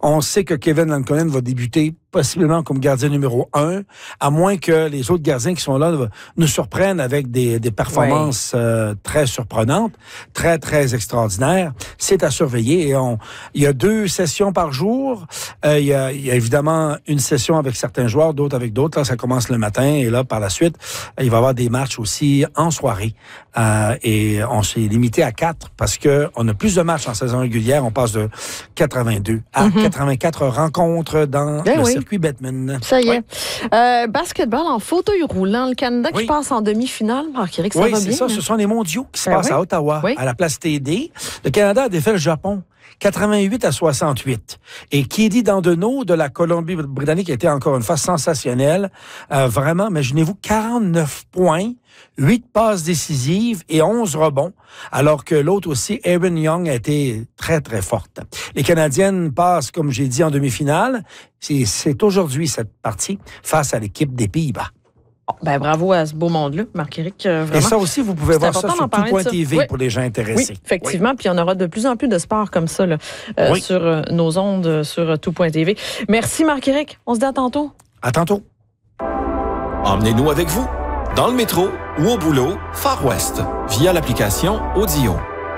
On sait que Kevin Lankkonen va débuter possiblement comme gardien numéro 1, à moins que les autres gardiens qui sont là nous surprennent avec des performances très surprenantes, très, très extraordinaires. C'est à surveiller. Et il y a 2 sessions par jour. Il y a évidemment une session avec certains joueurs, d'autres avec d'autres. Là, ça commence le matin et là, par la suite, il va y avoir des matchs aussi en soirée. Et on s'est limité à 4 parce que on a plus de matchs en saison régulière. On passe de 82 à 84 rencontres dans le circuit Bettman. Ça y est. Basketball en fauteuil roulant. Le Canada qui passe en demi-finale. Marc-Éric, ça va bien? Oui, c'est ça. Ce sont les mondiaux qui se passent à Ottawa, à la place TD. Le Canada a défait le Japon. 88-68. Et Kedi Dandeno de la Colombie-Britannique était encore une fois sensationnel. Vraiment, imaginez-vous, 49 points, 8 passes décisives et 11 rebonds, alors que l'autre aussi, Aaron Young, a été très, très forte. Les Canadiennes passent, comme j'ai dit, en demi-finale. C'est aujourd'hui cette partie face à l'équipe des Pays-Bas. Ben, bravo à ce beau monde-là, Marc-Éric. Et ça aussi, vous pouvez voir ça sur Tout.tv pour les gens intéressés. Oui, effectivement. Puis il y en aura de plus en plus de sports comme ça là, sur nos ondes, sur Tout.tv. Merci, Marc-Éric. On se dit à tantôt. À tantôt. Emmenez-nous avec vous, dans le métro ou au boulot, Far West, via l'application Audio.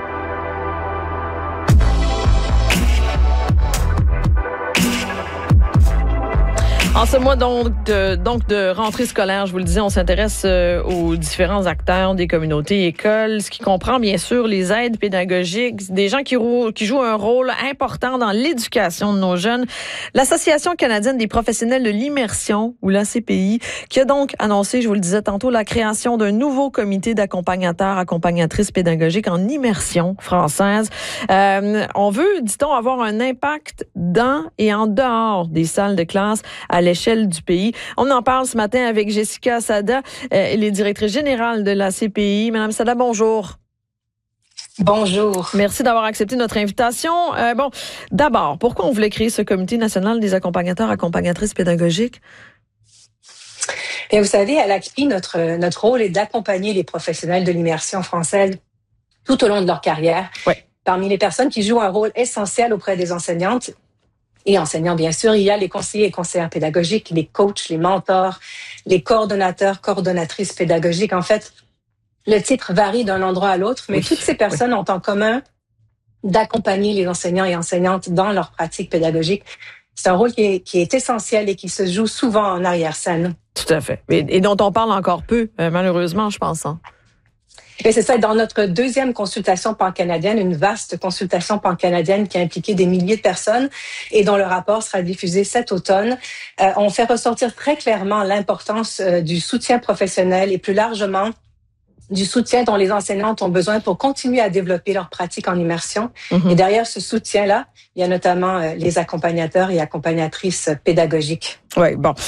En ce mois de rentrée scolaire, je vous le disais, on s'intéresse aux différents acteurs des communautés écoles, ce qui comprend bien sûr les aides pédagogiques, des gens qui jouent un rôle important dans l'éducation de nos jeunes. L'Association canadienne des professionnels de l'immersion, ou l'ACPI, qui a donc annoncé, je vous le disais tantôt, la création d'un nouveau comité d'accompagnateurs, accompagnatrices pédagogiques en immersion française. On veut, dit-on, avoir un impact dans et en dehors des salles de classe à l'échelle du pays. On en parle ce matin avec Jessica Sada, elle est directrice générale de la CPI. Madame Sada, bonjour. Bonjour. Merci d'avoir accepté notre invitation. D'abord, pourquoi on voulait créer ce comité national des accompagnateurs, accompagnatrices pédagogiques? Bien, vous savez, à l'ACPI, notre rôle est d'accompagner les professionnels de l'immersion française tout au long de leur carrière. Oui. Parmi les personnes qui jouent un rôle essentiel auprès des enseignantes et enseignants, bien sûr, il y a les conseillers et conseillères pédagogiques, les coachs, les mentors, les coordonnateurs, coordonnatrices pédagogiques. En fait, le titre varie d'un endroit à l'autre, mais toutes ces personnes ont en commun d'accompagner les enseignants et enseignantes dans leur pratique pédagogique. C'est un rôle qui est essentiel et qui se joue souvent en arrière-scène. Tout à fait. Et dont on parle encore peu, malheureusement, je pense. Hein. Et c'est ça, dans notre deuxième consultation pan-canadienne, une vaste consultation pan-canadienne qui a impliqué des milliers de personnes et dont le rapport sera diffusé cet automne, on fait ressortir très clairement l'importance du soutien professionnel et plus largement du soutien dont les enseignantes ont besoin pour continuer à développer leur pratique en immersion. Et derrière ce soutien-là, il y a notamment les accompagnateurs et accompagnatrices pédagogiques. Oui, bon.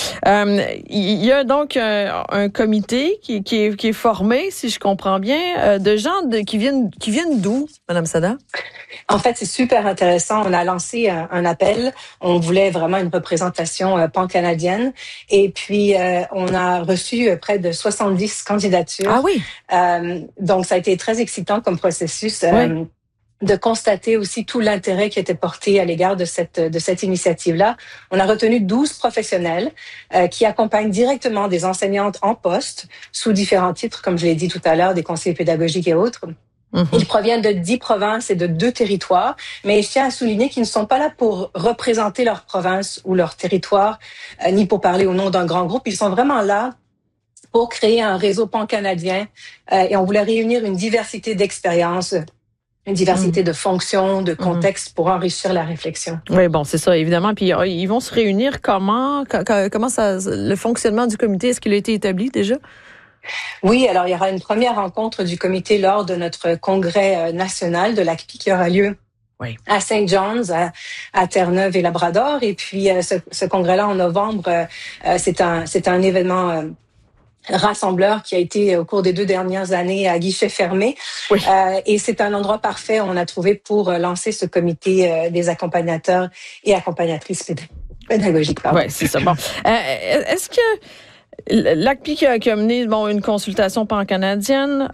Il y a donc un comité qui est formé, si je comprends bien, de gens qui viennent d'où, Madame Sada? En fait, c'est super intéressant. On a lancé un appel. On voulait vraiment une représentation pan-canadienne. Et puis, on a reçu près de 70 candidatures. Ah oui? Donc, ça a été très excitant comme processus. De constater aussi tout l'intérêt qui était porté à l'égard de cette initiative-là. On a retenu 12 professionnels qui accompagnent directement des enseignantes en poste sous différents titres, comme je l'ai dit tout à l'heure, des conseillers pédagogiques et autres. Ils proviennent de 10 provinces et de 2 territoires, mais je tiens à souligner qu'ils ne sont pas là pour représenter leur province ou leur territoire, ni pour parler au nom d'un grand groupe. Ils sont vraiment là pour créer un réseau pan-canadien et on voulait réunir une diversité d'expériences, une diversité de fonctions, de contextes pour enrichir la réflexion. Oui, bon, c'est ça, évidemment. Puis ils vont se réunir comment ça, le fonctionnement du comité, est-ce qu'il a été établi déjà? Oui, alors il y aura une première rencontre du comité lors de notre congrès national de l'ACPI qui aura lieu à St. John's, à Terre-Neuve et Labrador. Et puis ce congrès-là en novembre, c'est un événement rassembleur qui a été au cours des 2 dernières années à guichet fermé. Oui. Et c'est un endroit parfait, on a trouvé, pour lancer ce comité des accompagnateurs et accompagnatrices pédagogiques. Oui, c'est ça. Bon. Est-ce que l'ACPI qui a mené une consultation pan-canadienne,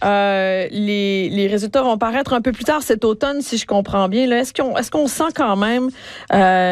les résultats vont paraître un peu plus tard cet automne, si je comprends bien. Là, est-ce qu'on sent quand même